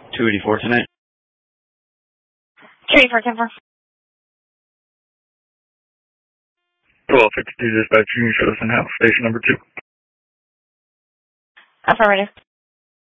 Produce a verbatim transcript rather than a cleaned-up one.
two eighty-four tonight. two eighty-four, ten four. twelve fifty-two dispatch, you can show us in house, station number two. Affirmative.